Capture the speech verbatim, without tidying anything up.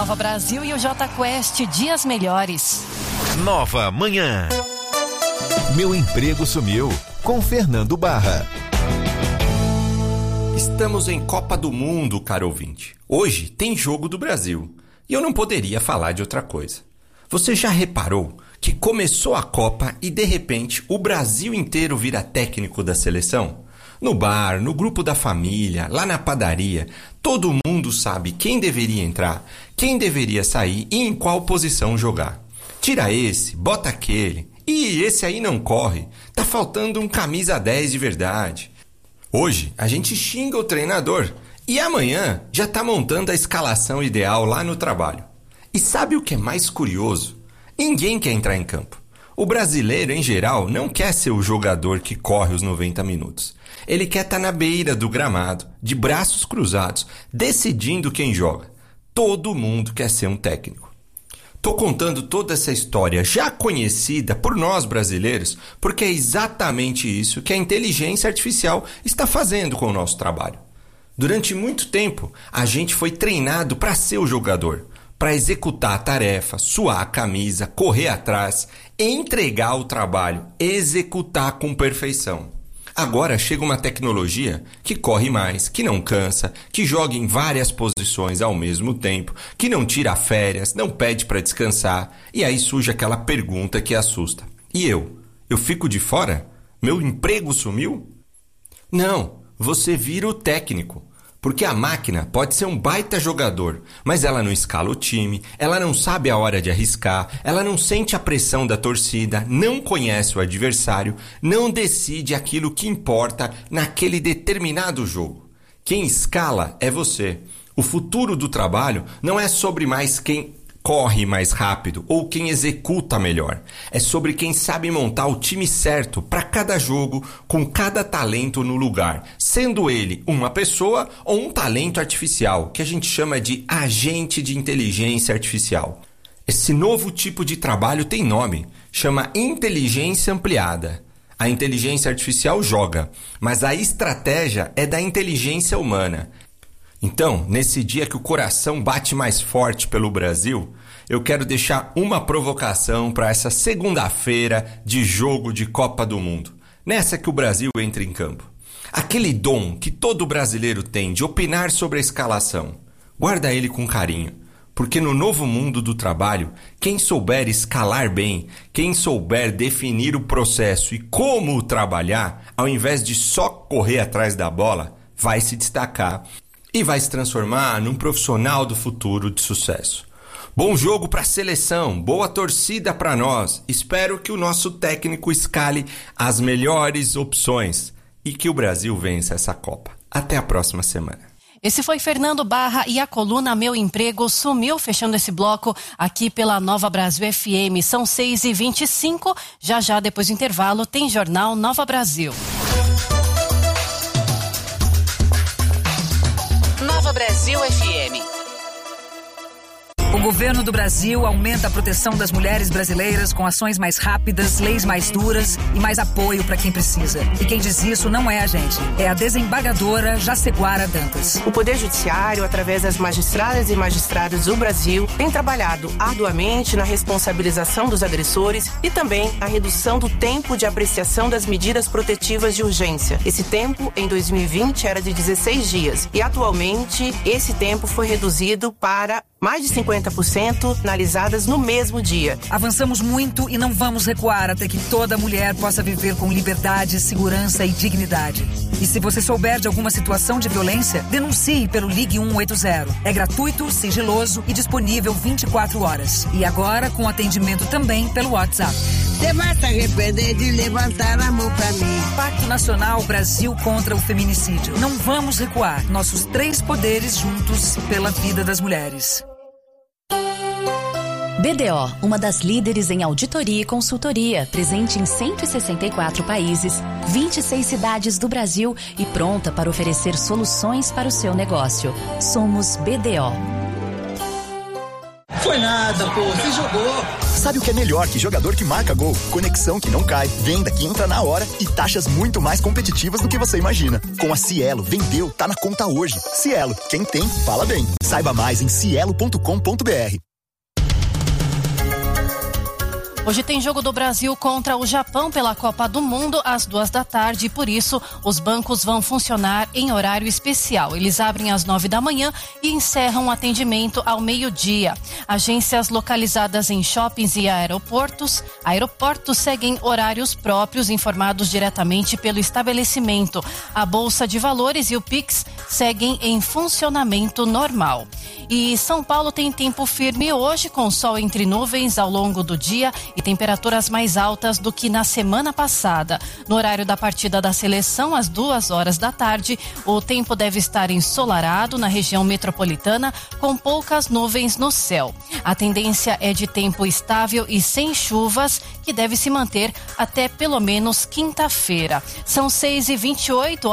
Nova Brasil e o J Quest, dias melhores. Nova Manhã. Meu emprego sumiu, com Fernando Barra. Estamos em Copa do Mundo, caro ouvinte. Hoje tem jogo do Brasil e eu não poderia falar de outra coisa. Você já reparou que começou a Copa e de repente o Brasil inteiro vira técnico da seleção? No bar, no grupo da família, lá na padaria, todo mundo sabe quem deveria entrar, quem deveria sair e em qual posição jogar. Tira esse, bota aquele, e esse aí não corre, tá faltando um camisa dez de verdade. Hoje a gente xinga o treinador e amanhã já tá montando a escalação ideal lá no trabalho. E sabe o que é mais curioso? Ninguém quer entrar em campo. O brasileiro, em geral, não quer ser o jogador que corre os noventa minutos. Ele quer estar na beira do gramado, de braços cruzados, decidindo quem joga. Todo mundo quer ser um técnico. Tô contando toda essa história já conhecida por nós brasileiros, porque é exatamente isso que a inteligência artificial está fazendo com o nosso trabalho. Durante muito tempo, a gente foi treinado para ser o jogador, para executar a tarefa, suar a camisa, correr atrás, entregar o trabalho, executar com perfeição. Agora chega uma tecnologia que corre mais, que não cansa, que joga em várias posições ao mesmo tempo, que não tira férias, não pede para descansar, e aí surge aquela pergunta que assusta. E eu? Eu fico de fora? Meu emprego sumiu? Não, você vira o técnico. Porque a máquina pode ser um baita jogador, mas ela não escala o time, ela não sabe a hora de arriscar, ela não sente a pressão da torcida, não conhece o adversário, não decide aquilo que importa naquele determinado jogo. Quem escala é você. O futuro do trabalho não é sobre mais quem corre mais rápido ou quem executa melhor. É sobre quem sabe montar o time certo para cada jogo, com cada talento no lugar, sendo ele uma pessoa ou um talento artificial, que a gente chama de agente de inteligência artificial. Esse novo tipo de trabalho tem nome, chama inteligência ampliada. A inteligência artificial joga, mas a estratégia é da inteligência humana. Então, nesse dia que o coração bate mais forte pelo Brasil, eu quero deixar uma provocação para essa segunda-feira de jogo de Copa do Mundo. Nessa que o Brasil entra em campo. Aquele dom que todo brasileiro tem de opinar sobre a escalação, guarda ele com carinho. Porque no novo mundo do trabalho, quem souber escalar bem, quem souber definir o processo e como trabalhar, ao invés de só correr atrás da bola, vai se destacar e vai se transformar num profissional do futuro de sucesso. Bom jogo para a seleção, boa torcida para nós. Espero que o nosso técnico escale as melhores opções e que o Brasil vença essa Copa. Até a próxima semana. Esse foi Fernando Barra e a coluna Meu Emprego Sumiu, fechando esse bloco aqui pela Nova Brasil F M. São seis e vinte e cinco, já já depois do intervalo tem Jornal Nova Brasil. Nova Brasil F M. O governo do Brasil aumenta a proteção das mulheres brasileiras com ações mais rápidas, leis mais duras e mais apoio para quem precisa. E quem diz isso não é a gente, é a desembargadora Jaceguara Dantas. O Poder Judiciário, através das magistradas e magistrados do Brasil, tem trabalhado arduamente na responsabilização dos agressores e também na redução do tempo de apreciação das medidas protetivas de urgência. Esse tempo, em dois mil e vinte, era de dezesseis dias e atualmente esse tempo foi reduzido para mais de cinquenta por cento finalizadas no mesmo dia. Avançamos muito e não vamos recuar até que toda mulher possa viver com liberdade, segurança e dignidade. E se você souber de alguma situação de violência, denuncie pelo Ligue um oito zero. É gratuito, sigiloso e disponível vinte e quatro horas. E agora com atendimento também pelo WhatsApp. Você vai se arrepender de levantar a mão pra mim. Pacto Nacional Brasil contra o Feminicídio. Não vamos recuar. Nossos três poderes juntos pela vida das mulheres. B D O, uma das líderes em auditoria e consultoria, presente em cento e sessenta e quatro países, vinte e seis cidades do Brasil e pronta para oferecer soluções para o seu negócio. Somos B D O. Foi nada, pô, você jogou. Sabe o que é melhor que jogador que marca gol? Conexão que não cai, venda que entra na hora e taxas muito mais competitivas do que você imagina. Com a Cielo, vendeu, tá na conta hoje. Cielo, quem tem, fala bem. Saiba mais em cielo ponto com ponto br. Hoje tem jogo do Brasil contra o Japão pela Copa do Mundo às duas da tarde e por isso os bancos vão funcionar em horário especial. Eles abrem às nove da manhã e encerram o atendimento ao meio-dia. Agências localizadas em shoppings e aeroportos, aeroportos seguem horários próprios informados diretamente pelo estabelecimento. A Bolsa de Valores e o Pix seguem em funcionamento normal. E São Paulo tem tempo firme hoje, com sol entre nuvens ao longo do dia e temperaturas mais altas do que na semana passada. No horário da partida da seleção, às duas horas da tarde, o tempo deve estar ensolarado na região metropolitana, com poucas nuvens no céu. A tendência é de tempo estável e sem chuvas, que deve se manter até pelo menos quinta-feira. São seis e vinte e oito.